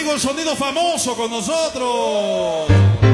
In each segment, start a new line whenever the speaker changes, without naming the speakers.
amigo El Sonido Famoso con nosotros.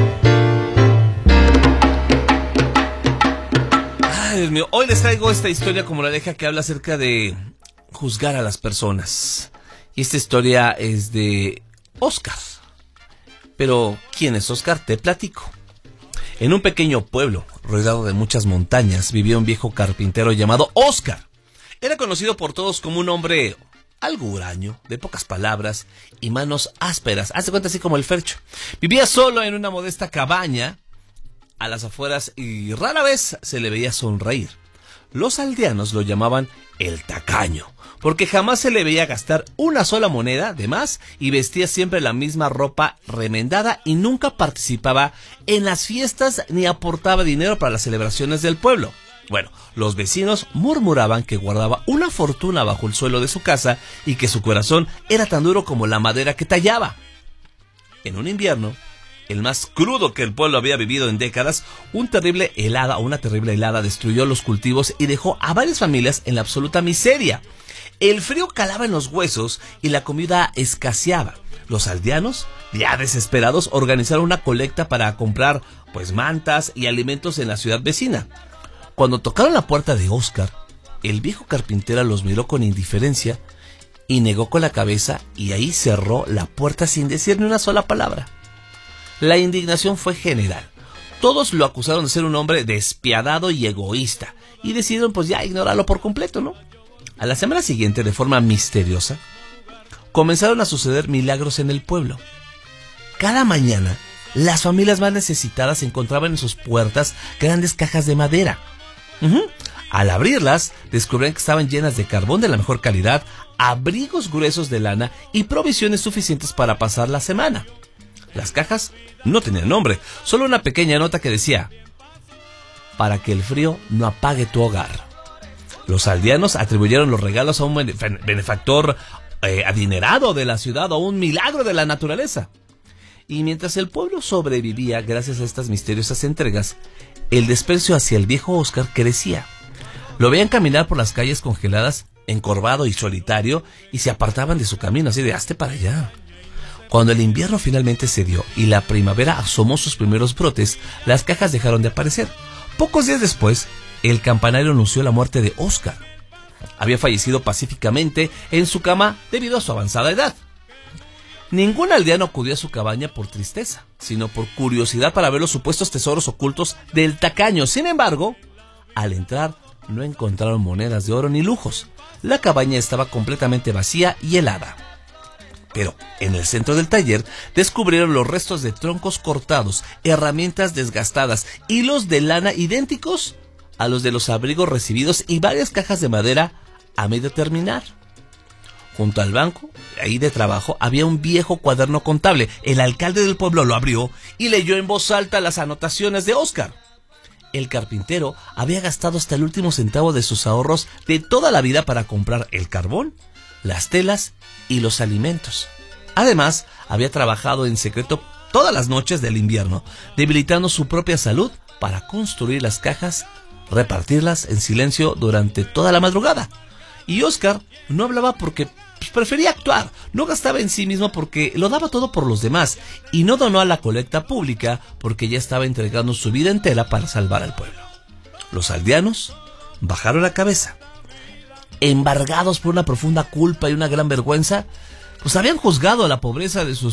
Ay, Dios mío, hoy les traigo esta historia como la deja que habla acerca de juzgar a las personas. Y esta historia es de Oscar. Pero, ¿quién es Oscar? Te platico. En un pequeño pueblo, rodeado de muchas montañas, vivía un viejo carpintero llamado Oscar. Era conocido por todos como un hombre algo huraño, de pocas palabras y manos ásperas. Haz de cuenta así como el Fercho. Vivía solo en una modesta cabaña a las afueras y rara vez se le veía sonreír. Los aldeanos lo llamaban el tacaño, porque jamás se le veía gastar una sola moneda de más y vestía siempre la misma ropa remendada y nunca participaba en las fiestas ni aportaba dinero para las celebraciones del pueblo. Bueno, los vecinos murmuraban que guardaba una fortuna bajo el suelo de su casa y que su corazón era tan duro como la madera que tallaba. En un invierno, el más crudo que el pueblo había vivido en décadas, una terrible helada destruyó los cultivos y dejó a varias familias en la absoluta miseria. El frío calaba en los huesos y la comida escaseaba. Los aldeanos, ya desesperados, organizaron una colecta para comprar mantas y alimentos en la ciudad vecina. Cuando tocaron la puerta de Oscar, el viejo carpintero los miró con indiferencia y negó con la cabeza y ahí cerró la puerta sin decir ni una sola palabra. La indignación fue general. Todos lo acusaron de ser un hombre despiadado y egoísta y decidieron ignorarlo por completo, ¿no? A la semana siguiente, de forma misteriosa, comenzaron a suceder milagros en el pueblo. Cada mañana, las familias más necesitadas encontraban en sus puertas grandes cajas de madera. Al abrirlas, descubrían que estaban llenas de carbón de la mejor calidad, abrigos gruesos de lana y provisiones suficientes para pasar la semana. Las cajas no tenían nombre, solo una pequeña nota que decía: para que el frío no apague tu hogar. Los aldeanos atribuyeron los regalos a un benefactor adinerado de la ciudad o a un milagro de la naturaleza. Y mientras el pueblo sobrevivía gracias a estas misteriosas entregas, el desprecio hacia el viejo Oscar crecía. Lo veían caminar por las calles congeladas, encorvado y solitario, y se apartaban de su camino, así de hazte para allá. Cuando el invierno finalmente cedió y la primavera asomó sus primeros brotes, las cajas dejaron de aparecer. Pocos días después, el campanario anunció la muerte de Oscar. Había fallecido pacíficamente en su cama debido a su avanzada edad. Ningún aldeano acudió a su cabaña por tristeza, sino por curiosidad para ver los supuestos tesoros ocultos del tacaño. Sin embargo, al entrar no encontraron monedas de oro ni lujos. La cabaña estaba completamente vacía y helada. Pero en el centro del taller descubrieron los restos de troncos cortados, herramientas desgastadas, hilos de lana idénticos a los de los abrigos recibidos y varias cajas de madera a medio terminar. Junto al banco, ahí de trabajo, había un viejo cuaderno contable. El alcalde del pueblo lo abrió y leyó en voz alta las anotaciones de Oscar. El carpintero había gastado hasta el último centavo de sus ahorros de toda la vida para comprar el carbón, las telas y los alimentos. Además, había trabajado en secreto todas las noches del invierno, debilitando su propia salud para construir las cajas, repartirlas en silencio durante toda la madrugada. Y Oscar no hablaba porque prefería actuar, no gastaba en sí mismo porque lo daba todo por los demás y no donó a la colecta pública porque ya estaba entregando su vida entera para salvar al pueblo. Los aldeanos bajaron la cabeza. Embargados por una profunda culpa y una gran vergüenza, habían juzgado a la pobreza de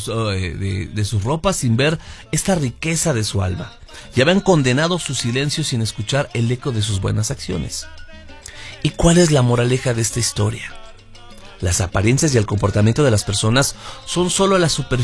sus ropas sin ver esta riqueza de su alma, y habían condenado su silencio sin escuchar el eco de sus buenas acciones. ¿Y cuál es la moraleja de esta historia? Las apariencias y el comportamiento de las personas son solo la superficie